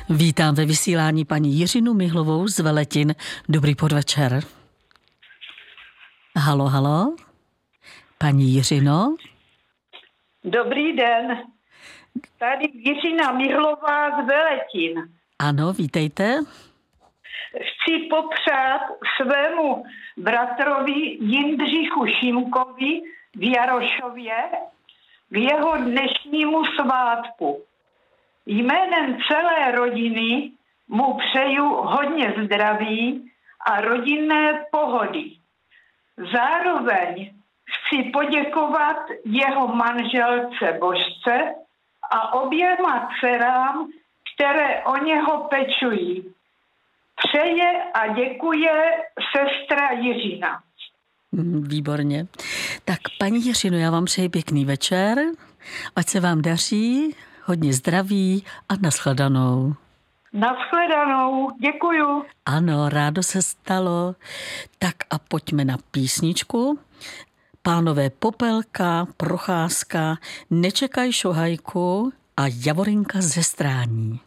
Vítám ve vysílání paní Jiřinu Mihlovou z Veletin. Dobrý podvečer. Halo, halo. Paní Jiřino. Dobrý den. Tady Jiřina Mihlová z Veletin. Ano, vítejte. Chci popřát svému bratrovi Jindřichu Šimkovi v Jarošově k jeho dnešnímu svátku. Jménem celé rodiny mu přeju hodně zdraví a rodinné pohody. Zároveň chci poděkovat jeho manželce Božce a oběma dcerám, které o něho pečují. Přeje a děkuje sestra Jiřina. Výborně. Tak paní Jiřino, já vám přeji pěkný večer, ať se vám daří, hodně zdraví a nashledanou. Nashledanou, děkuju. Ano, rádo se stalo. Tak a pojďme na písničku. Pánové Popelka, Procházka, Nečekaj šohajku a Javorinka ze Strání.